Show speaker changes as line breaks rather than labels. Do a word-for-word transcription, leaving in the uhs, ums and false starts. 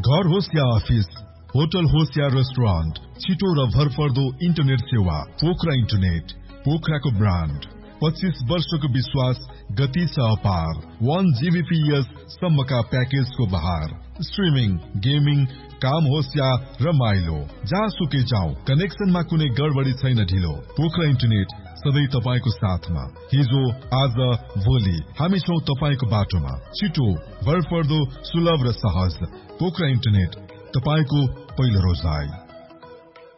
घर होस् या office, hotel होस् या रेस्टुरेन्ट, छिटो र भरपर्दो इन्टरनेट सेवा। Pokhara internet, पोखराको brand. पच्चीस वर्षको विश्वास, गति छ अपार। वन जीबीपीएस सम्मका प्याकेजको बहार। स्ट्रिमिङ, गेमिङ, काम होस् या रमाइलो, जहाँसुकै जाऊ, कनेक्सनमा कुनै गडबडी छैन ढिलो। पोखरा इन्टरनेट सधैँ तपाईको साथमा। हिजो, आज, भोलि हामी छौं तपाईको बाटोमा। छिटो, भरपर्दो, सुलभ र सहज। पोखरा इन्टरनेट, तपाईको पहिलो रोजगार।